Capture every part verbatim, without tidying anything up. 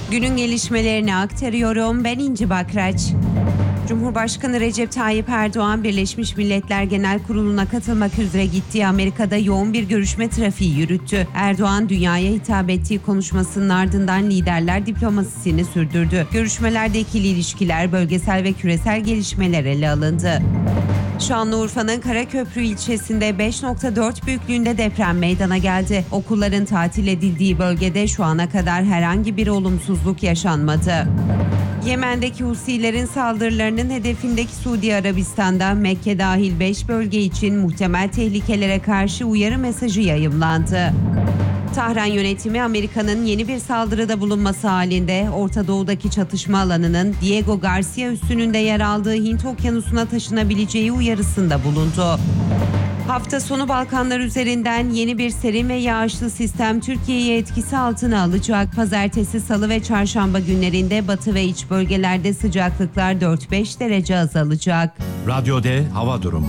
Günün gelişmelerini aktarıyorum. Ben İnci Bakraç. Cumhurbaşkanı Recep Tayyip Erdoğan, Birleşmiş Milletler Genel Kurulu'na katılmak üzere gittiği Amerika'da yoğun bir görüşme trafiği yürüttü. Erdoğan, dünyaya hitap ettiği konuşmasının ardından liderler diplomasisini sürdürdü. Görüşmelerde ikili ilişkiler, bölgesel ve küresel gelişmeler ele alındı. Şanlıurfa'nın Karaköprü ilçesinde beş nokta dört büyüklüğünde deprem meydana geldi. Okulların tatil edildiği bölgede şu ana kadar herhangi bir olumsuzluk yaşanmadı. Yemen'deki Husilerin saldırılarının hedefindeki Suudi Arabistan'da Mekke dahil beş bölge için muhtemel tehlikelere karşı uyarı mesajı yayımlandı. Tahran yönetimi, Amerika'nın yeni bir saldırıda bulunması halinde Orta Doğu'daki çatışma alanının Diego Garcia üssünün de yer aldığı Hint Okyanusu'na taşınabileceği uyarısında bulundu. Hafta sonu Balkanlar üzerinden yeni bir serin ve yağışlı sistem Türkiye'yi etkisi altına alacak. Pazartesi, salı ve çarşamba günlerinde batı ve iç bölgelerde sıcaklıklar dört beş derece azalacak. Radyo D hava durumu.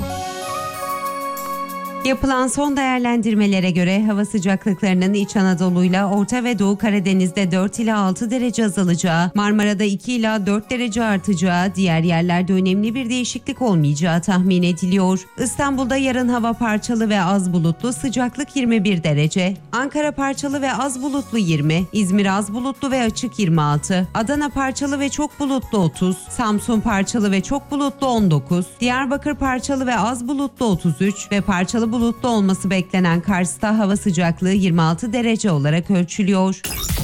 Yapılan son değerlendirmelere göre hava sıcaklıklarının İç Anadolu'yla Orta ve Doğu Karadeniz'de dört ila altı derece azalacağı, Marmara'da iki ila dört derece artacağı, diğer yerlerde önemli bir değişiklik olmayacağı tahmin ediliyor. İstanbul'da yarın hava parçalı ve az bulutlu, sıcaklık yirmi bir derece. Ankara parçalı ve az bulutlu yirmi, İzmir az bulutlu ve açık yirmi altı, Adana parçalı ve çok bulutlu otuz, Samsun parçalı ve çok bulutlu on dokuz, Diyarbakır parçalı ve az bulutlu otuz üç ve parçalı bulutlu olması beklenen Kars'ta hava sıcaklığı yirmi altı derece olarak ölçülüyor.